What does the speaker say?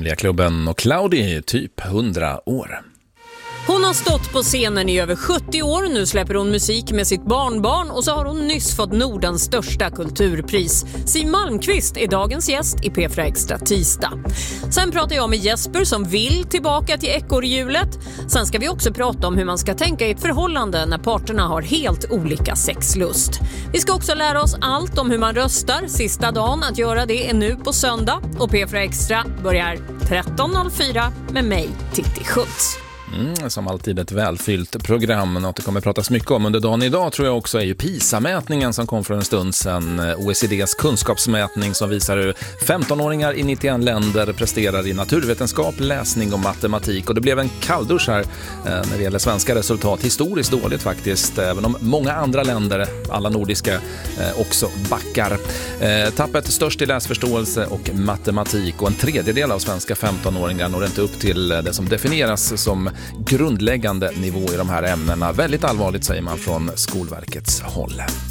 Olympiaklubben och Cloudy, typ 100 år. Hon har stått på scenen i över 70 år, nu släpper hon musik med sitt barnbarn och så har hon nyss fått Nordens största kulturpris. Siw Malmkvist är dagens gäst i P4 Extra tisdag. Sen pratar jag med Jesper som vill tillbaka till ekorrhjulet. Sen ska vi också prata om hur man ska tänka i ett förhållande när parterna har helt olika sexlust. Vi ska också lära oss allt om hur man röstar. Sista dagen att göra det är nu på söndag och P4 Extra börjar 13.04 med mig, Titti Schultz. Som alltid ett välfyllt program. Något det kommer pratas mycket om under dagen idag tror jag också är ju PISA-mätningen som kom för en stund sedan. OECDs kunskapsmätning som visar hur 15-åringar i 91 länder presterar i naturvetenskap, läsning och matematik. Och det blev en kalldusch här när det gäller svenska resultat. Historiskt dåligt faktiskt, även om många andra länder, alla nordiska, också backar. Tappet störst i läsförståelse och matematik, och en tredjedel av svenska 15-åringar når inte upp till det som definieras som grundläggande nivå i de här ämnena. Väldigt allvarligt säger man från Skolverkets håll.